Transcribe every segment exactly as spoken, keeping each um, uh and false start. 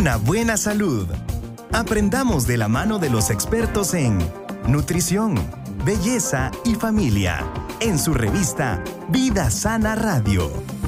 una buena salud. Aprendamos de la mano de los expertos en nutrición, belleza y familia, en su revista Vida Sana Radio.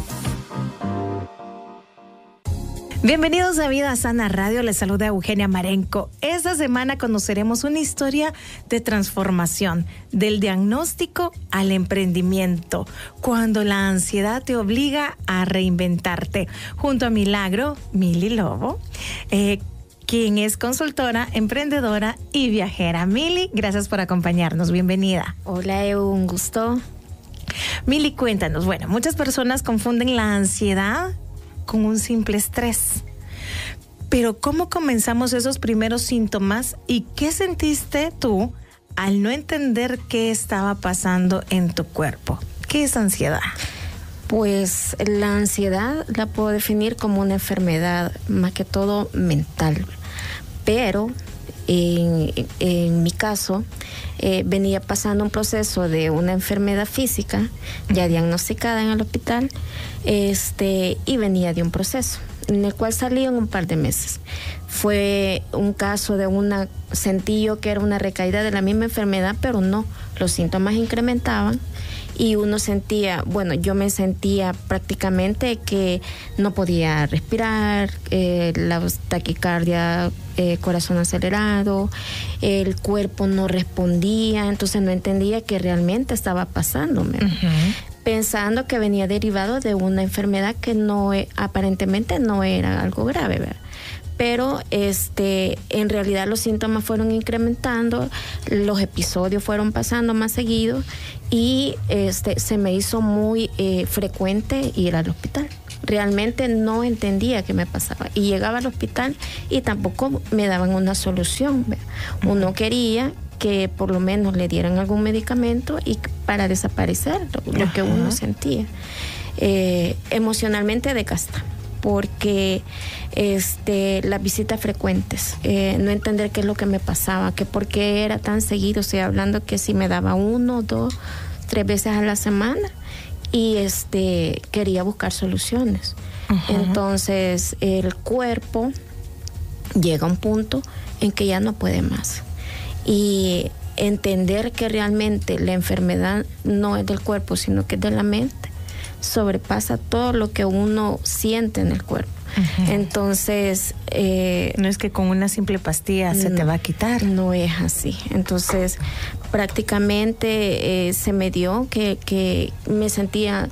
Bienvenidos a Vida Sana Radio, les saluda Eugenia Marenco. Esta semana conoceremos una historia de transformación, del diagnóstico al emprendimiento, cuando la ansiedad te obliga a reinventarte. Junto a Milagro, Mili Lobo, eh, quien es consultora, emprendedora y viajera. Mili, gracias por acompañarnos, bienvenida. Hola, Eu, un gusto. Mili, cuéntanos, bueno, muchas personas confunden la ansiedad con un simple estrés. Pero ¿cómo comenzamos esos primeros síntomas y qué sentiste tú al no entender qué estaba pasando en tu cuerpo? ¿Qué es ansiedad? Pues la ansiedad la puedo definir como una enfermedad, más que todo mental. Pero en, en mi caso, eh, venía pasando un proceso de una enfermedad física ya diagnosticada en el hospital, este, y venía de un proceso en el cual salí en un par de meses. Fue un caso de una, sentí yo que era una recaída de la misma enfermedad, pero no, los síntomas incrementaban y uno sentía, bueno, yo me sentía prácticamente que no podía respirar, eh, la taquicardia, eh, corazón acelerado, el cuerpo no respondía, entonces no entendía qué realmente estaba pasándome. Uh-huh. Pensando que venía derivado de una enfermedad que no aparentemente no era algo grave, ¿verdad? Pero este, en realidad los síntomas fueron incrementando, los episodios fueron pasando más seguido y este, se me hizo muy eh, frecuente ir al hospital. Realmente no entendía qué me pasaba y llegaba al hospital y tampoco me daban una solución, ¿verdad? Uno quería que por lo menos le dieran algún medicamento y para desaparecer lo, lo que uno sentía. Eh, emocionalmente desgasta, porque este, las visitas frecuentes, eh, no entender qué es lo que me pasaba, que por qué era tan seguido, estoy hablando que si me daba uno, dos, tres veces a la semana y este, quería buscar soluciones. Uh-huh. Entonces el cuerpo llega a un punto en que ya no puede más. Y entender que realmente la enfermedad no es del cuerpo, sino que es de la mente, sobrepasa todo lo que uno siente en el cuerpo. Uh-huh. Entonces... Eh, no es que con una simple pastilla se no, te va a quitar. No es así. Entonces, prácticamente eh, se me dio que, que me sentía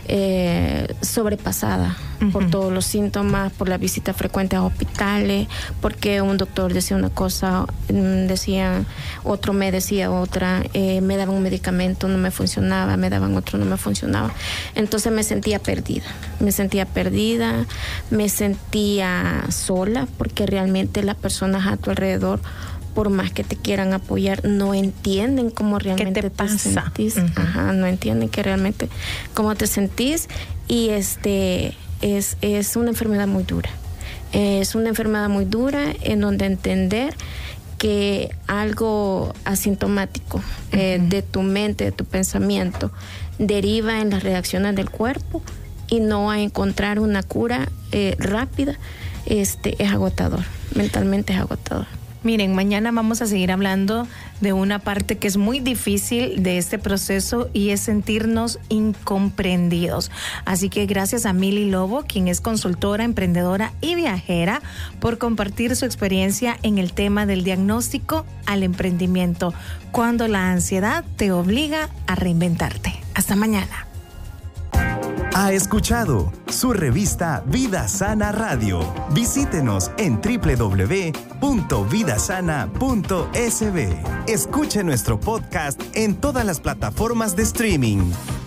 eh, sobrepasada. Uh-huh. Por todos los síntomas, por las visitas frecuentes a hospitales, porque un doctor decía una cosa, decía otro, me decía otra, eh, me daban un medicamento, no me funcionaba, me daban otro, no me funcionaba. Entonces me sentía perdida, me sentía perdida, me sentía sola, porque realmente las personas a tu alrededor, por más que te quieran apoyar, no entienden cómo realmente ¿Qué te, te sentís. Uh-huh. Ajá, no entienden que realmente cómo te sentís y este... Es, es una enfermedad muy dura. Es una enfermedad muy dura en donde entender que algo asintomático uh-huh. eh, de tu mente, de tu pensamiento, deriva en las reacciones del cuerpo y no a encontrar una cura eh, rápida, este, es agotador. Mentalmente es agotador. Miren, mañana vamos a seguir hablando de una parte que es muy difícil de este proceso y es sentirnos incomprendidos. Así que gracias a Mili Lobo, quien es consultora, emprendedora y viajera, por compartir su experiencia en el tema del diagnóstico al emprendimiento, cuando la ansiedad te obliga a reinventarte. Hasta mañana. Ha escuchado su revista Vida Sana Radio. Visítenos en doble u doble u doble u punto vida sana punto s b. Escuche nuestro podcast en todas las plataformas de streaming.